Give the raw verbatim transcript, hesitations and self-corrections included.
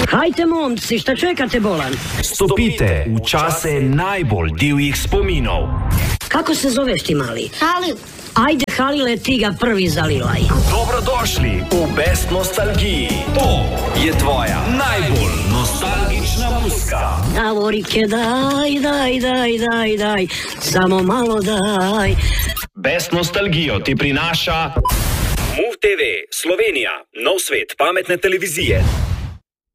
Hajte, momci, šta čekate bolan? Stopite v čase najbolj divjih spominov. Kako se zoveš ti, mali? Halil. Ajde, Halile, ti ga prvi zalilaj. Dobrodošli v Best Nostalgiji. To je tvoja najbolj nostalgična muzika. Davorike, daj, daj, daj, daj, daj, samo malo daj. Best Nostalgijo ti prinaša Move te ve Slovenija, nov svet pametne televizije.